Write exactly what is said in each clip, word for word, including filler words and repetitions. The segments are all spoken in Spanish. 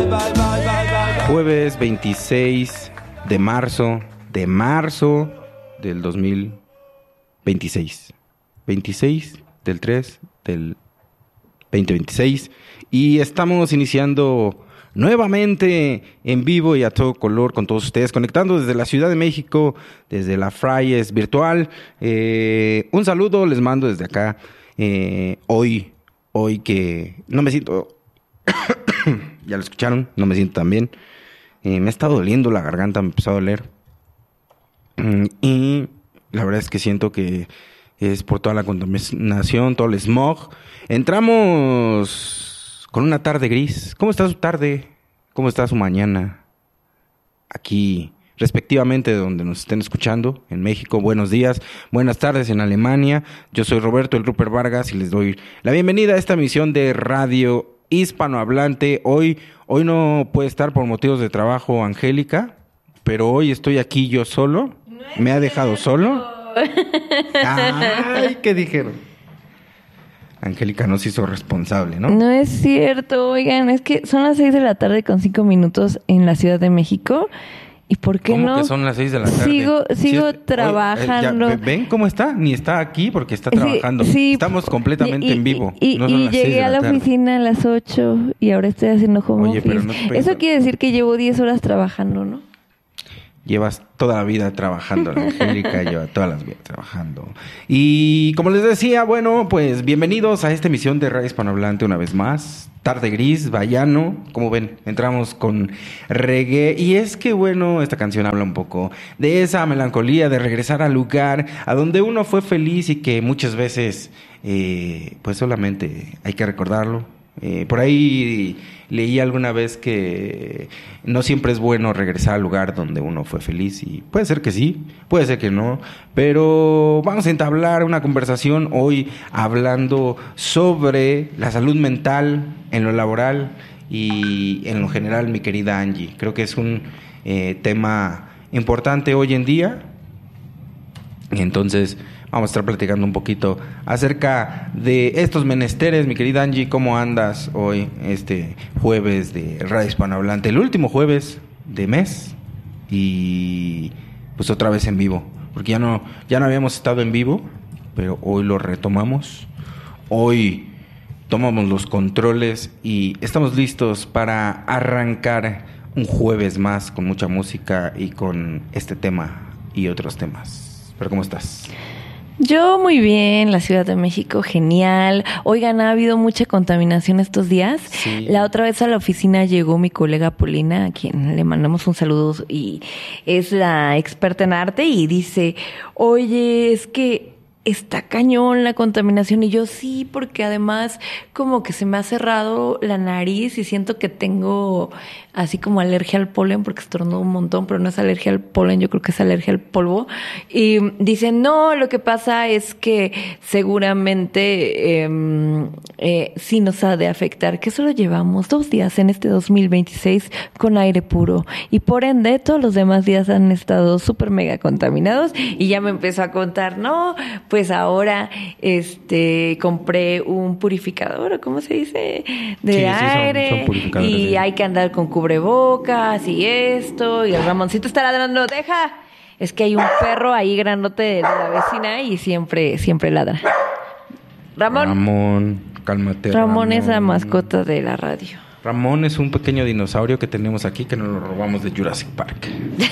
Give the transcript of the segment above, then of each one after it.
Jueves veintiséis de marzo, de marzo del dos mil veintiséis. veintiséis del tres del veinte veintiséis. Y estamos iniciando nuevamente en vivo y a todo color con todos ustedes, conectando desde la Ciudad de México, desde la Fraies virtual. Eh, un saludo les mando desde acá. Eh, hoy, hoy que no me siento... ya lo escucharon, no me siento tan bien. Eh, me ha estado doliendo la garganta, me empezó a doler. Mm, y la verdad es que siento que es por toda la contaminación, todo el smog. Entramos con una tarde gris. ¿Cómo está su tarde? ¿Cómo está su mañana? Aquí, respectivamente, de donde nos estén escuchando, en México, buenos días, buenas tardes en Alemania. Yo soy Roberto, el Rupert Vargas, y les doy la bienvenida a esta emisión de Radio Hispanohablante. Hoy, hoy no puede estar por motivos de trabajo Angélica, pero hoy estoy aquí yo solo. No Me ha dejado cierto. solo. Ay, ¿qué dijeron? Angélica nos hizo responsable, ¿no? No es cierto, oigan, es que son las seis de la tarde con cinco minutos en la Ciudad de México. ¿Y por qué ¿Cómo no? que son las seis de la tarde? Sigo, sigo sí, es, trabajando. Oye, ya, ¿ven cómo está? Ni está aquí porque está trabajando. Sí, sí. Estamos completamente y, en vivo. Y, no y, y llegué a la, la oficina a las ocho y ahora estoy haciendo home Oye, office. Pero no te Eso quiere decir que llevo diez horas trabajando, ¿no? Llevas toda la vida trabajando, la Angélica lleva todas las vidas trabajando. Y como les decía, bueno, pues bienvenidos a esta emisión de Radio Hispanohablante una vez más. Tarde gris, vallano, como ven, entramos con reggae. Y es que, bueno, esta canción habla un poco de esa melancolía, de regresar al lugar a donde uno fue feliz y que muchas veces, eh, pues solamente hay que recordarlo. Eh, por ahí leí alguna vez que no siempre es bueno regresar al lugar donde uno fue feliz, y puede ser que sí, puede ser que no, pero vamos a entablar una conversación hoy hablando sobre la salud mental en lo laboral y en lo general, mi querida Angie. Creo que es un eh, tema importante hoy en día, entonces vamos a estar platicando un poquito acerca de estos menesteres. Mi querida Angie, ¿cómo andas hoy, este jueves de Radio Hispanohablante? El último jueves de mes y pues otra vez en vivo, porque ya no, ya no habíamos estado en vivo, pero hoy lo retomamos. Hoy tomamos los controles y estamos listos para arrancar un jueves más con mucha música y con este tema y otros temas. ¿Pero cómo estás? Yo muy bien, la Ciudad de México, genial. Oigan, ha habido mucha contaminación estos días. Sí. La otra vez a la oficina llegó mi colega Paulina, a quien le mandamos un saludo, y es la experta en arte, y dice, oye, es que está cañón la contaminación. Y yo sí, porque además como que se me ha cerrado la nariz y siento que tengo así como alergia al polen, porque estornudo un montón, pero no es alergia al polen, yo creo que es alergia al polvo. Y dicen, no, lo que pasa es que seguramente eh, eh, sí nos ha de afectar, que solo llevamos dos días en este dos mil veintiséis con aire puro, y por ende todos los demás días han estado súper mega contaminados. Y ya me empezó a contar, no, pues ahora este compré un purificador, ¿cómo se dice? De sí, aire, sí, son, son purificadores, y sí. Hay que andar con cubrebocas y esto, y el Ramoncito está ladrando, deja, es que hay un perro ahí grandote de la vecina y siempre, siempre ladra. Ramón. Ramón, cálmate. Ramón, Ramón es la mascota de la radio. Ramón es un pequeño dinosaurio que tenemos aquí, que nos lo robamos de Jurassic Park.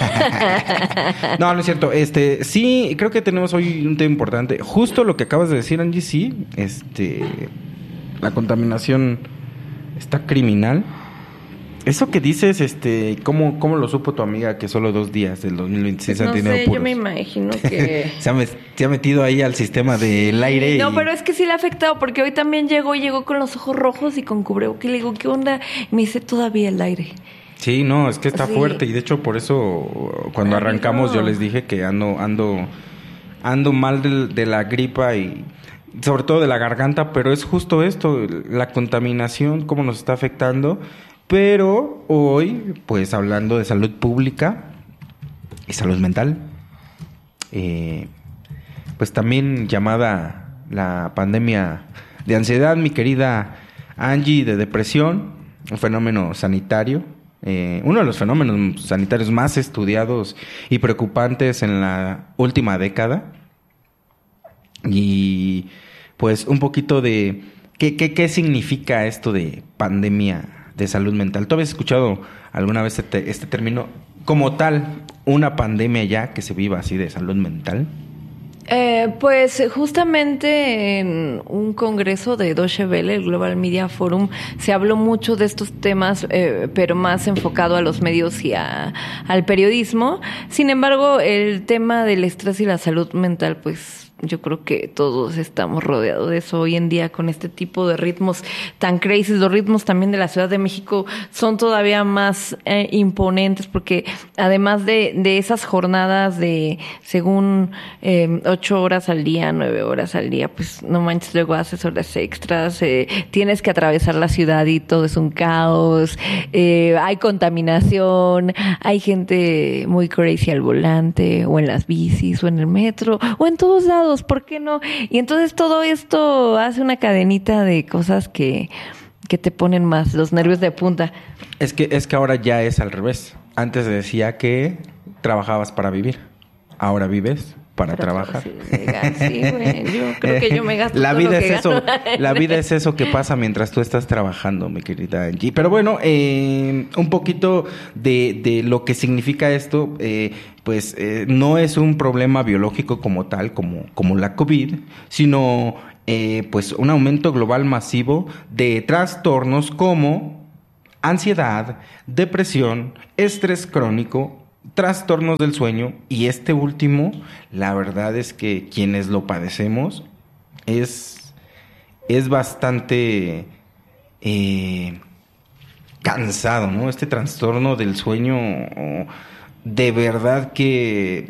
No, no es cierto. Este, sí, creo que tenemos hoy un tema importante. Justo lo que acabas de decir, Angie, sí. Este, la contaminación está criminal. Eso que dices, este, ¿cómo, cómo lo supo tu amiga que solo dos días del dos mil veintiséis pues han no tenido sé, puros? Yo me imagino que... se, ha met, se ha metido ahí al sistema del aire. No, y... pero es que sí le ha afectado, porque hoy también llegó, llegó con los ojos rojos y con cubrebocas. Y le digo, ¿qué onda? Y me dice, todavía el aire. Sí, no, es que está sí. fuerte. Y de hecho, por eso, cuando Ay, arrancamos, no. yo les dije que ando, ando, ando mal de, de la gripa y... sobre todo de la garganta, pero es justo esto, la contaminación, cómo nos está afectando. Pero hoy, pues hablando de salud pública y salud mental, eh, pues también llamada la pandemia de ansiedad, mi querida Angie, de depresión, un fenómeno sanitario, eh, uno de los fenómenos sanitarios más estudiados y preocupantes en la última década. Y pues un poquito de qué, qué, qué significa esto de pandemia de salud mental. ¿Tú habías escuchado alguna vez este, este término como tal, una pandemia ya que se viva así de salud mental? Eh, pues justamente en un congreso de Deutsche Welle, el Global Media Forum, se habló mucho de estos temas, eh, pero más enfocado a los medios y a, al periodismo. Sin embargo, el tema del estrés y la salud mental, pues yo creo que todos estamos rodeados de eso hoy en día con este tipo de ritmos tan crazy. Los ritmos también de la Ciudad de México son todavía más eh, imponentes porque además de, de esas jornadas de según eh, ocho horas al día, nueve horas al día, pues no manches, luego haces horas extras, eh, tienes que atravesar la ciudad y todo es un caos, eh, hay contaminación, hay gente muy crazy al volante o en las bicis o en el metro o en todos lados. ¿Por qué no? Y entonces todo esto hace una cadenita de cosas que, que te ponen más los nervios de punta. Es que, es que ahora ya es al revés. Antes decía que trabajabas para vivir. Ahora vives para, para trabajar. trabajar. Sí, güey. Yo creo que yo me gasto la todo vida lo es que eso. gano. La vida es eso que pasa mientras tú estás trabajando, mi querida Angie. Pero bueno, eh, un poquito de, de lo que significa esto, eh, pues eh, no es un problema biológico como tal, como, como la COVID, sino eh, pues un aumento global masivo de trastornos como ansiedad, depresión, estrés crónico, trastornos del sueño, y este último, la verdad es que quienes lo padecemos es, es bastante eh, cansado, ¿no? Este trastorno del sueño, de verdad que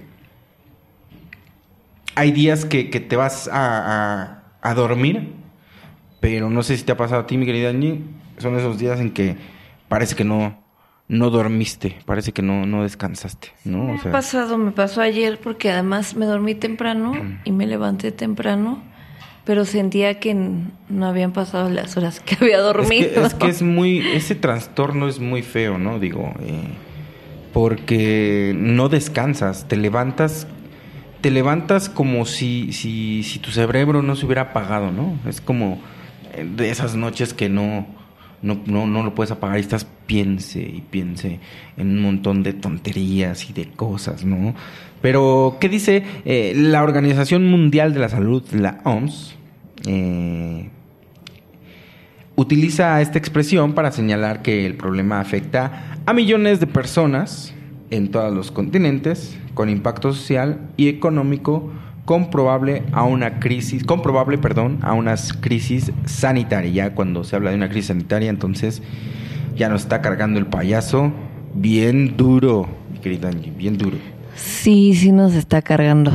hay días que, que te vas a, a, a dormir, pero no sé si te ha pasado a ti, mi querida Angie, son esos días en que parece que no no dormiste, parece que no, no descansaste, ¿no? Me o sea, ha pasado, me pasó ayer porque además me dormí temprano mm. y me levanté temprano, pero sentía que no habían pasado las horas que había dormido. Es que es, que es muy, ese trastorno es muy feo, ¿no? Digo, eh, porque no descansas, te levantas, te levantas como si, si, si tu cerebro no se hubiera apagado, ¿no? Es como de esas noches que no... No, no, no lo puedes apagar y estás piense y piense en un montón de tonterías y de cosas, ¿no? Pero, ¿qué dice eh, la Organización Mundial de la Salud, la O M S? Eh, utiliza esta expresión para señalar que el problema afecta a millones de personas en todos los continentes, con impacto social y económico comprobable a una crisis, comprobable, perdón, a una crisis sanitaria. Ya cuando se habla de una crisis sanitaria, entonces ya nos está cargando el payaso bien duro, mi querida Angie, bien duro. Sí, sí nos está cargando.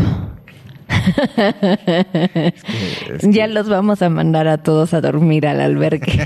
Es que, es ya que... los vamos a mandar a todos a dormir al albergue.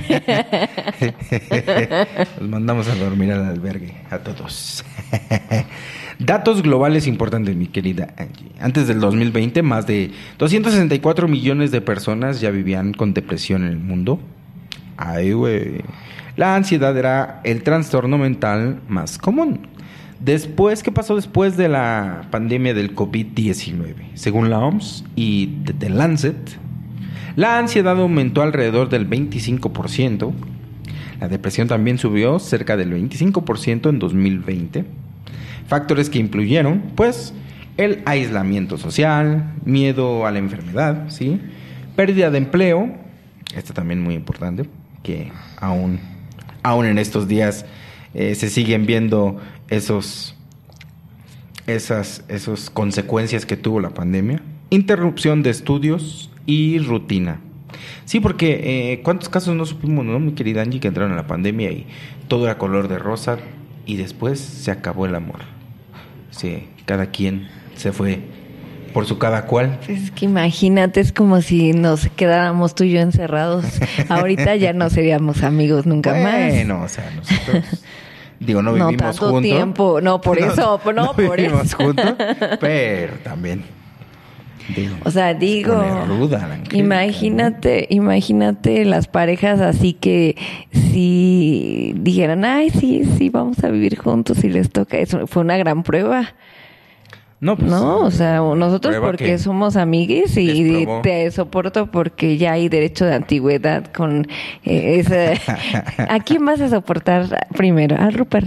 Los mandamos a dormir al albergue, a todos. Datos globales importantes, mi querida Angie. Antes del dos mil veinte, más de doscientos sesenta y cuatro millones de personas ya vivían con depresión en el mundo. Ay, güey. La ansiedad era el trastorno mental más común. Después, ¿qué pasó después de la pandemia del COVID diecinueve? Según la O M S y The Lancet, la ansiedad aumentó alrededor del veinticinco por ciento. La depresión también subió cerca del veinticinco por ciento en dos mil veinte. Factores que influyeron, pues, el aislamiento social, miedo a la enfermedad, ¿sí? Pérdida de empleo, esto también muy importante, que aún, aún en estos días eh, se siguen viendo esos, esas, esas consecuencias que tuvo la pandemia. Interrupción de estudios y rutina. Sí, porque eh, ¿cuántos casos no supimos, no, mi querida Angie, que entraron en la pandemia y todo era color de rosa y después se acabó el amor? Sí, cada quien se fue por su cada cual. Es que imagínate, es como si nos quedáramos tú y yo encerrados. Ahorita ya no seríamos amigos nunca bueno, más. Bueno, o sea, nosotros... Digo, no vivimos no tanto juntos. Tiempo. No, por eso, no, no por vivimos eso. juntos, pero también. De, o sea, digo, ruda la Angélica, imagínate, ¿no? Imagínate las parejas así que si dijeran, ay, sí, sí, vamos a vivir juntos y les toca. Eso fue una gran prueba. No, pues, no, o sea, nosotros porque somos amiguis y te soporto porque ya hay derecho de antigüedad con eh, esa... ¿A quién vas a soportar primero? Al Rupert.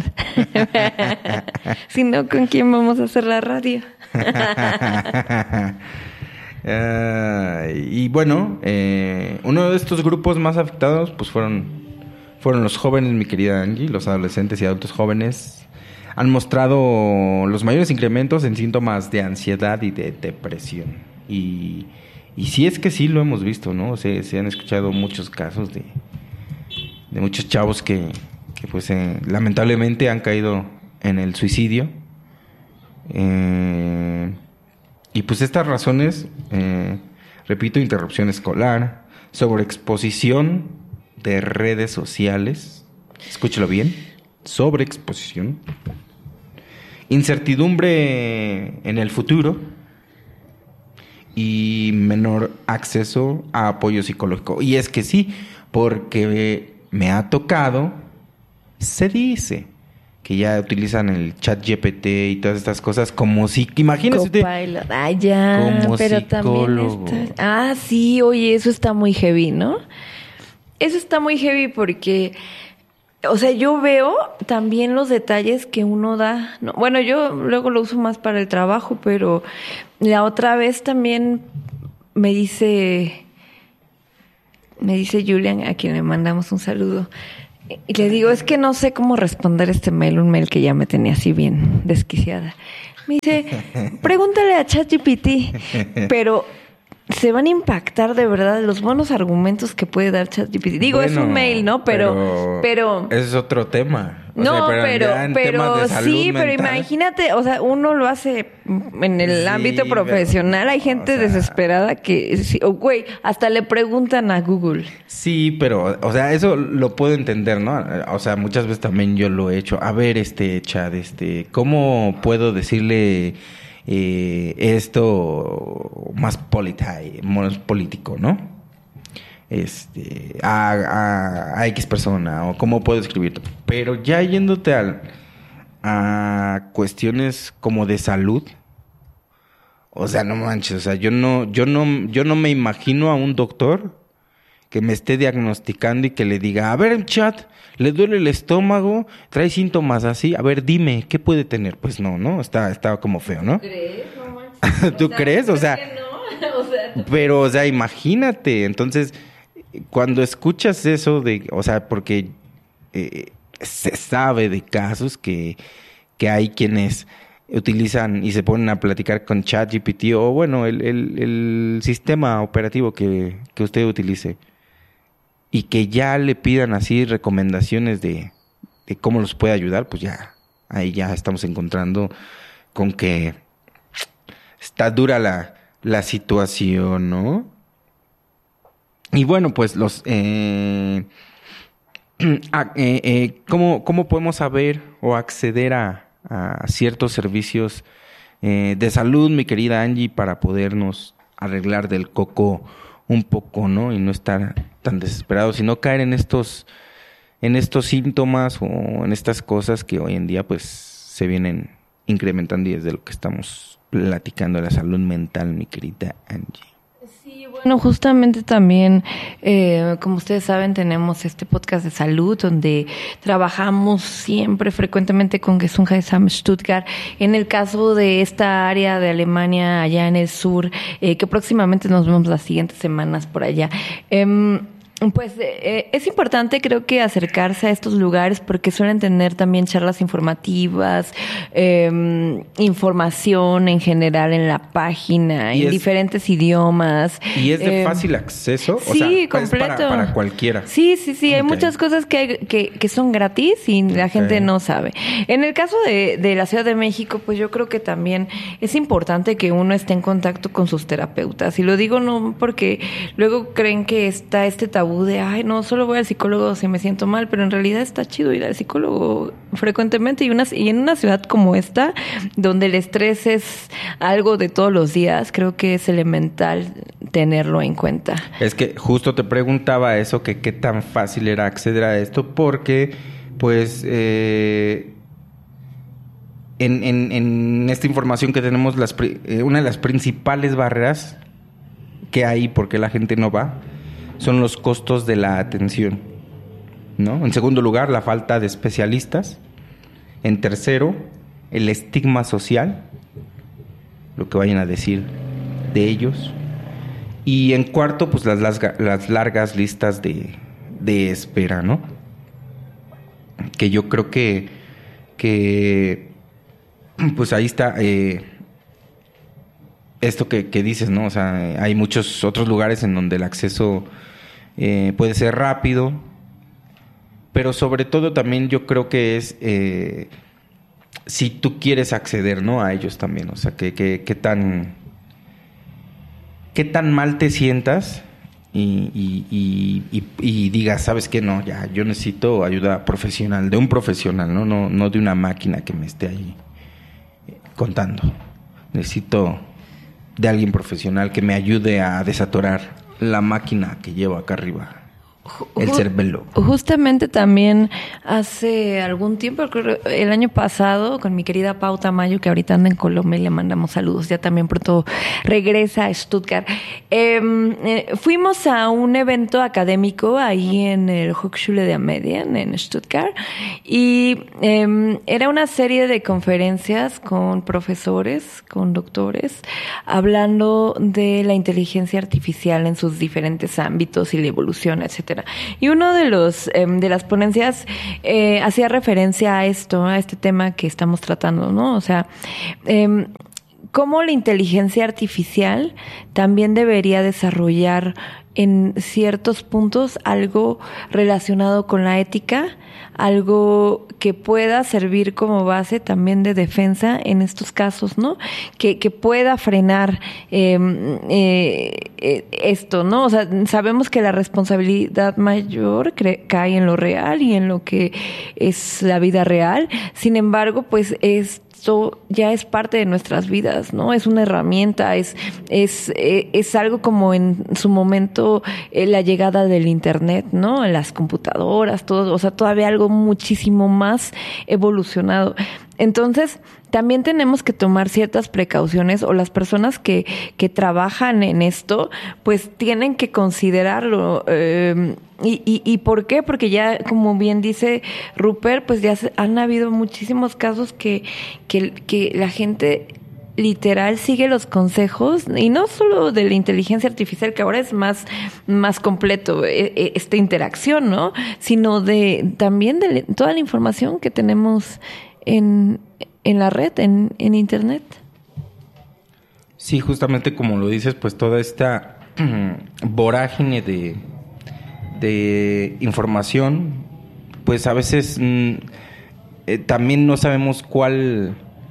Si no, ¿con quién vamos a hacer la radio? uh, y bueno, eh, uno de estos grupos más afectados pues fueron, fueron los jóvenes, mi querida Angie, los adolescentes y adultos jóvenes. Han mostrado los mayores incrementos en síntomas de ansiedad y de depresión. Y, y sí es que sí lo hemos visto, ¿no? Se, se han escuchado muchos casos de, de muchos chavos que, que pues eh, lamentablemente han caído en el suicidio. Eh, y pues estas razones, eh, repito, interrupción escolar, sobreexposición de redes sociales, escúchalo bien, sobreexposición, incertidumbre en el futuro y menor acceso a apoyo psicológico. Y es que sí, porque me ha tocado, se dice que ya utilizan el chat G P T y todas estas cosas como si, imagínese usted, ah, ya, como pero psicólogo. También está, ah, sí, oye, eso está muy heavy, ¿no? Eso está muy heavy porque... O sea, yo veo también los detalles que uno da. No, bueno, yo luego lo uso más para el trabajo, pero la otra vez también me dice, me dice Julian, a quien le mandamos un saludo, y le digo, es que no sé cómo responder este mail, un mail que ya me tenía así bien desquiciada. Me dice, pregúntale a ChatGPT, pero... se van a impactar de verdad los buenos argumentos que puede dar ChatGPT. Digo, bueno, es un mail, ¿no? Pero, pero, pero... es otro tema. O no, sea, pero, pero, pero sí, mental. Pero imagínate, o sea, uno lo hace en el sí, ámbito profesional. Pero, hay gente o sea, desesperada que, oh, güey, hasta le preguntan a Google. Sí, pero, o sea, eso lo puedo entender, ¿no? O sea, muchas veces también yo lo he hecho. A ver, este, Chad, este, ¿cómo puedo decirle... Eh, esto más politi- más político, ¿no? Este, a, a, a X persona, o cómo puedo escribirlo. Pero ya yéndote al, a cuestiones como de salud, o sea, no manches, o sea, yo no, yo no, yo no me imagino a un doctor que me esté diagnosticando y que le diga, a ver, chat, le duele el estómago, trae síntomas así, a ver, dime, ¿qué puede tener? Pues no, ¿no? Está, está como feo, ¿no? ¿Crees? No manches. ¿Tú o sea, crees? O sea, no. o sea, pero, o sea, imagínate, entonces, cuando escuchas eso de, o sea, porque eh, se sabe de casos que, que hay quienes utilizan y se ponen a platicar con ChatGPT o, bueno, el, el, el sistema operativo que, que usted utilice. Y que ya le pidan así recomendaciones de, de cómo los puede ayudar, pues ya, ahí ya estamos encontrando con que está dura la, la situación, ¿no? Y bueno, pues los... Eh, eh, eh, ¿cómo, ¿Cómo podemos saber o acceder a, a ciertos servicios eh, de salud, mi querida Angie, para podernos arreglar del coco un poco, ¿no? Y no estar tan desesperados, sino caer en estos en estos síntomas o en estas cosas que hoy en día pues se vienen incrementando, y es de lo que estamos platicando, de la salud mental, mi querida Angie. Sí, bueno, justamente también, eh, como ustedes saben, tenemos este podcast de salud donde trabajamos siempre, frecuentemente con Gesundheitsamt Stuttgart. En el caso de esta área de Alemania, allá en el sur, eh, que próximamente nos vemos las siguientes semanas por allá. Eh, Pues eh, es importante, creo que, acercarse a estos lugares porque suelen tener también charlas informativas, eh, información en general en la página, en es, diferentes idiomas. ¿Y es de eh, fácil acceso? O sí, sea, completo. Es para, para cualquiera. Sí, sí, sí. Okay. Hay muchas cosas que, hay, que, que son gratis y la okay. gente no sabe. En el caso de, de la Ciudad de México, pues yo creo que también es importante que uno esté en contacto con sus terapeutas. Y lo digo no porque luego creen que está este tabú tabú de, ay, no, solo voy al psicólogo si me siento mal, pero en realidad está chido ir al psicólogo frecuentemente y, una, y en una ciudad como esta, donde el estrés es algo de todos los días, creo que es elemental tenerlo en cuenta. Es que justo te preguntaba eso, que qué tan fácil era acceder a esto, porque pues eh, en, en, en esta información que tenemos, las, eh, una de las principales barreras que hay porque la gente no va son los costos de la atención, ¿no? En segundo lugar, la falta de especialistas. En tercero, el estigma social, lo que vayan a decir de ellos. Y en cuarto, pues las, las, las largas listas de, de espera, ¿no? Que yo creo que, que pues ahí está eh, esto que, que dices, ¿no? O sea, hay muchos otros lugares en donde el acceso eh, puede ser rápido, pero sobre todo también yo creo que es eh, si tú quieres acceder, ¿no? A ellos también, o sea, que, que, que tan qué tan mal te sientas y, y, y, y, y digas, ¿sabes qué? No, ya, yo necesito ayuda profesional, de un profesional, ¿no? No, no de una máquina que me esté ahí contando. Necesito de alguien profesional que me ayude a desatorar la máquina que llevo acá arriba. El cerebelo. Justamente también hace algún tiempo, creo, el año pasado, con mi querida Pau Tamayo, que ahorita anda en Colombia y le mandamos saludos, ya también pronto regresa a Stuttgart. Eh, eh, fuimos a un evento académico ahí en el Hochschule der Medien en Stuttgart y eh, era una serie de conferencias con profesores, con doctores, hablando de la inteligencia artificial en sus diferentes ámbitos y la evolución, etcétera. Y uno de los eh, de las ponencias eh, hacía referencia a esto, a este tema que estamos tratando, ¿no? O sea, eh, cómo la inteligencia artificial también debería desarrollar en ciertos puntos algo relacionado con la ética, algo que pueda servir como base también de defensa en estos casos, ¿no? Que, que pueda frenar eh, eh, esto, ¿no? O sea, sabemos que la responsabilidad mayor cre- cae en lo real y en lo que es la vida real. Sin embargo, pues es esto ya es parte de nuestras vidas, ¿no? Es una herramienta, es es es algo como en su momento eh, la llegada del internet, ¿no? Las computadoras, todo, o sea, todavía algo muchísimo más evolucionado. Entonces, también tenemos que tomar ciertas precauciones, o las personas que, que trabajan en esto, pues tienen que considerarlo. Eh, y, y, ¿Y por qué? Porque ya, como bien dice Rupert, pues ya se, han habido muchísimos casos que, que, que la gente literal sigue los consejos, y no solo de la inteligencia artificial, que ahora es más, más completo eh, esta interacción, ¿no? Sino de también de toda la información que tenemos en, en la red, en, en internet. Sí, justamente como lo dices, pues toda esta vorágine de, de información, pues a veces mm, eh, también no sabemos cuál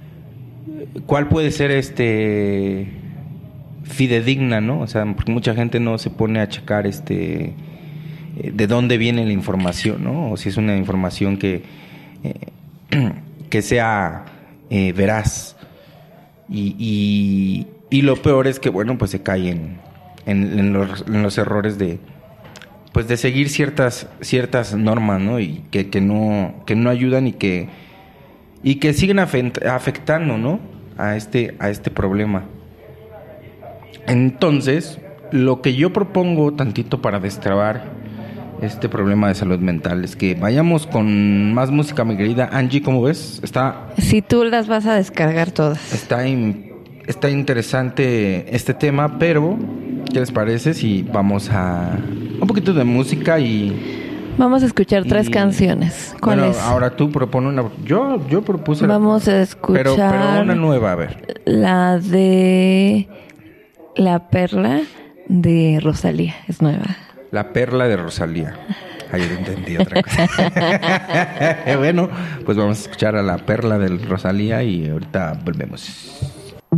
cuál puede ser este fidedigna, ¿no? O sea, porque mucha gente no se pone a checar este de dónde viene la información, ¿no? O si es una información que eh, que sea eh, veraz. Y, y, y lo peor es que, bueno, pues se cae en, en, en, los, en los errores de pues de seguir ciertas ciertas normas, ¿no? Y que, que no que no ayudan y que y que siguen afectando, ¿no? a este a este problema. Entonces, lo que yo propongo tantito para destrabar este problema de salud mental es que vayamos con más música, mi querida Angie. ¿Cómo ves? Está Si tú las vas a descargar todas. Está in, está interesante este tema, pero ¿qué les parece si vamos a un poquito de música y vamos a escuchar y, tres canciones? ¿Cuáles? Bueno, ahora tú propone una. Yo yo propuse. Vamos a escuchar. Pero, pero una nueva, a ver. La de La Perla de Rosalía, es nueva. La Perla de Rosalía. Ayer entendí otra cosa. Bueno, pues vamos a escuchar a La Perla de Rosalía y ahorita volvemos.